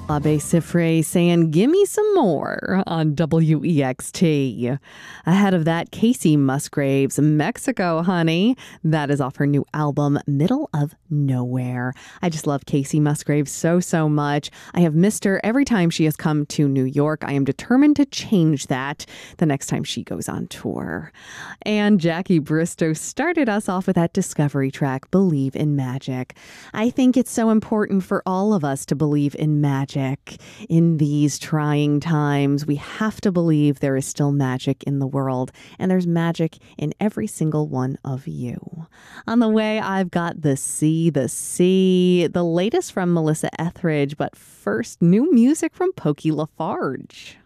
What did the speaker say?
Abe Sifre saying, "Gimme some more" on WEXT. Ahead of that, Casey Musgraves, "Mexico, Honey." That is off her new album, Middle of Nowhere. I just love Casey Musgraves so much. I have missed her every time she has come to New York. I am determined to change that the next time she goes on tour. And Jackie Bristow started us off with that discovery track, Believe in Magic. I think it's so important for all of us to believe in magic. In these trying times, we have to believe there is still magic in the world, and there's magic in every single one of you. On the way, I've got The Sea, the latest from Melissa Etheridge, but first, new music from Pokey LaFarge.